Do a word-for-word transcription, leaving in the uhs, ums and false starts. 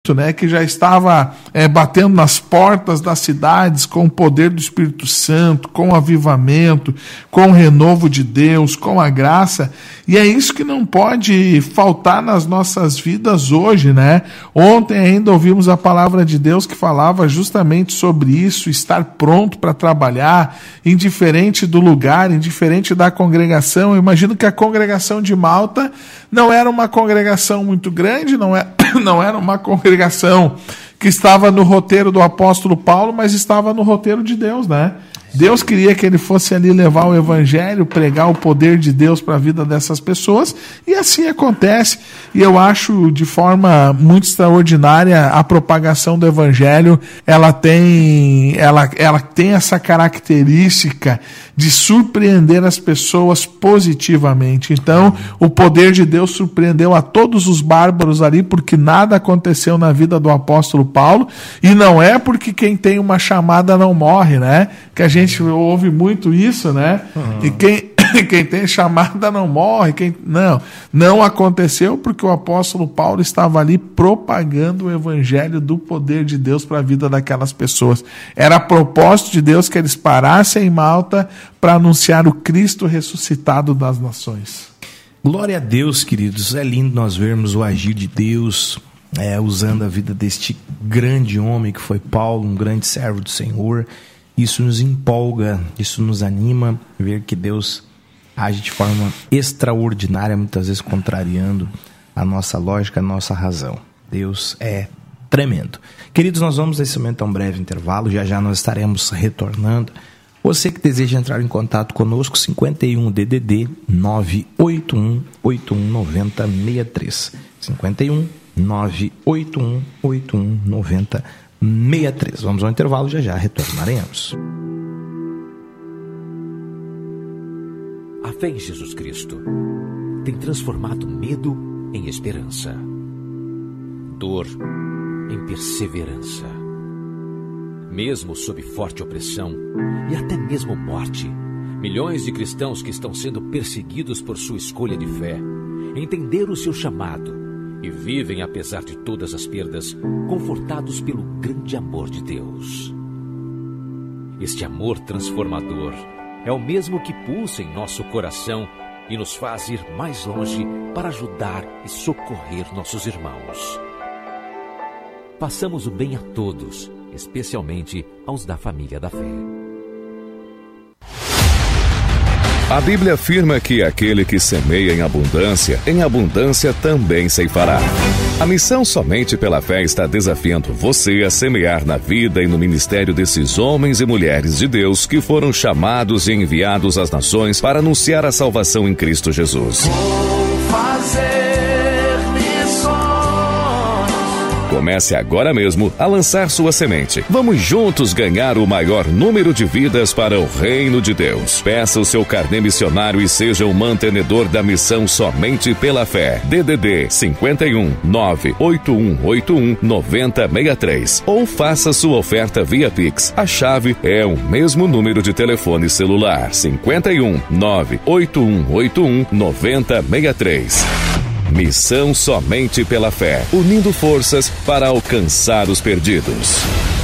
né, que já estava é, batendo nas portas das cidades com o poder do Espírito Santo, com o avivamento, com o renovo de Deus, com a graça, e é isso que não pode faltar nas nossas vidas hoje, né? Ontem ainda ouvimos a palavra de Deus que falava justamente sobre isso, estar pronto para trabalhar, indiferente do lugar, indiferente da congregação. Eu imagino que a congregação de Malta não era uma congregação muito grande, não é, não era uma congregação que estava no roteiro do apóstolo Paulo, mas estava no roteiro de Deus, né? Deus queria que ele fosse ali levar o evangelho, pregar o poder de Deus para a vida dessas pessoas, e assim acontece. E eu acho de forma muito extraordinária a propagação do evangelho, ela tem, ela, ela tem essa característica de surpreender as pessoas positivamente. Então, o poder de Deus surpreendeu a todos os bárbaros ali, porque nada aconteceu na vida do apóstolo Paulo, e não é porque quem tem uma chamada não morre, né? Que a gente A gente ouve muito isso, né? Uhum. E quem, quem tem chamada não morre. Quem, não, não aconteceu porque o apóstolo Paulo estava ali propagando o evangelho do poder de Deus para a vida daquelas pessoas. Era propósito de Deus que eles parassem em Malta para anunciar o Cristo ressuscitado das nações. Glória a Deus, queridos. É lindo nós vermos o agir de Deus, é, usando a vida deste grande homem que foi Paulo, um grande servo do Senhor. Isso nos empolga, isso nos anima, ver que Deus age de forma extraordinária, muitas vezes contrariando a nossa lógica, a nossa razão. Deus é tremendo. Queridos, nós vamos nesse momento a um breve intervalo, já já nós estaremos retornando. Você que deseja entrar em contato conosco, cinquenta e um D D D nove oito um oito um nove zero seis três. cinquenta e um nove oito um oito um nove zero seis três. Vamos ao intervalo, já já retornaremos. A fé em Jesus Cristo tem transformado medo em esperança, dor em perseverança. Mesmo sob forte opressão e até mesmo morte, milhões de cristãos que estão sendo perseguidos por sua escolha de fé entenderam o seu chamado e vivem, apesar de todas as perdas, confortados pelo grande amor de Deus. Este amor transformador é o mesmo que pulsa em nosso coração e nos faz ir mais longe para ajudar e socorrer nossos irmãos. Façamos o bem a todos, especialmente aos da família da fé. A Bíblia afirma que aquele que semeia em abundância, em abundância também ceifará. A missão Somente pela Fé está desafiando você a semear na vida e no ministério desses homens e mulheres de Deus que foram chamados e enviados às nações para anunciar a salvação em Cristo Jesus. Vou fazer Comece agora mesmo a lançar sua semente. Vamos juntos ganhar o maior número de vidas para o reino de Deus. Peça o seu carnê missionário e seja o mantenedor da missão Somente pela Fé. D D D cinquenta e um nove oito um oito um nove zero seis três. Ou faça sua oferta via Pix. A chave é o mesmo número de telefone celular. cinquenta e um nove oito um oito um nove zero seis três. Missão Somente pela Fé, unindo forças para alcançar os perdidos.